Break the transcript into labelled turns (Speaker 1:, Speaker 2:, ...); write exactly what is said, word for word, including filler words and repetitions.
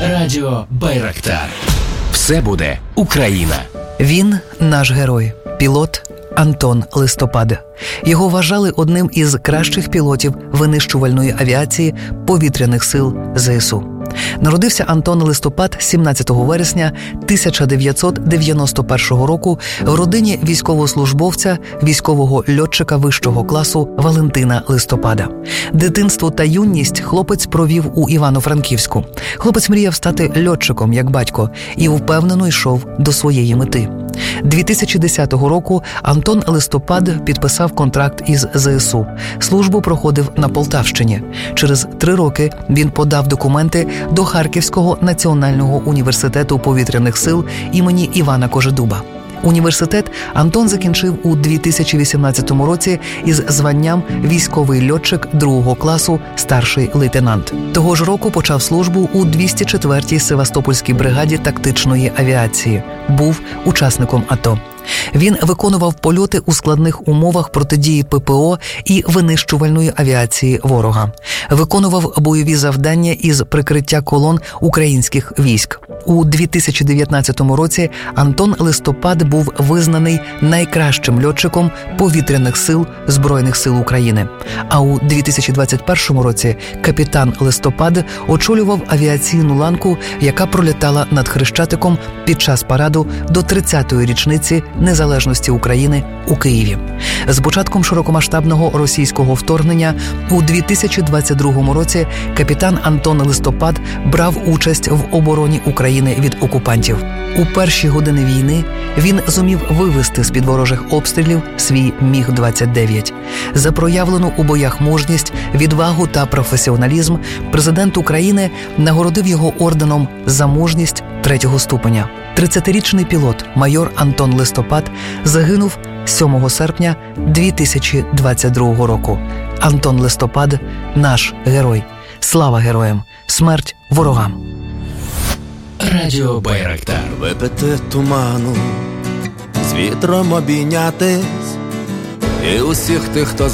Speaker 1: Радіо Байрактар. Все буде Україна.
Speaker 2: Він наш герой. Пілот Антон Листопад. Його вважали одним із кращих пілотів винищувальної авіації повітряних сил ЗСУ. Народився Антон Листопад сімнадцятого вересня тисяча дев'ятсот дев'яносто першого року в родині військовослужбовця, військового льотчика вищого класу Валентина Листопада. Дитинство та юність хлопець провів у Івано-Франківську. Хлопець мріяв стати льотчиком, як батько, і впевнено йшов до своєї мети. дві тисячі десятого року Антон Листопад підписав контракт із ЗСУ. Службу проходив на Полтавщині. Через три роки він подав документи до Харківського національного університету повітряних сил імені Івана Кожедуба. Університет Антон закінчив у дві тисячі вісімнадцятому році із званням військовий льотчик другого класу, старший лейтенант. Того ж року почав службу у двісті четвертій Севастопольській бригаді тактичної авіації. Був учасником АТО. Він виконував польоти у складних умовах протидії ППО і винищувальної авіації ворога. Виконував бойові завдання із прикриття колон українських військ. У дві тисячі дев'ятнадцятому році Антон Листопад був визнаний найкращим льотчиком повітряних сил Збройних сил України. А у дві тисячі двадцять першому році капітан Листопад очолював авіаційну ланку, яка пролітала над Хрещатиком під час параду до тридцятої річниці незалежності України у Києві. З початком широкомасштабного російського вторгнення у дві тисячі двадцять другому році капітан Антон Листопад брав участь в обороні України від окупантів. У перші години війни він зумів вивести з-під ворожих обстрілів свій міг двадцять дев'ять. За проявлену у боях мужність, відвагу та професіоналізм президент України нагородив його орденом за мужність третього ступеня. тридцятирічний пілот майор Антон Листопад загинув сьомого серпня дві тисячі двадцять другого року. Антон Листопад – наш герой. Слава героям! Смерть ворогам!
Speaker 1: Радіо Байрактар.
Speaker 3: Випити туману, з вітром обійнятись, і усіх тих, хто